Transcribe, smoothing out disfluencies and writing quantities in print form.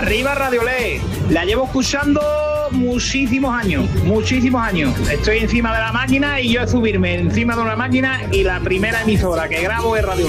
Arriba Radiolé. La llevo escuchando muchísimos años. Estoy encima de la máquina y yo es subirme encima de una máquina y la primera emisora que grabo es Radio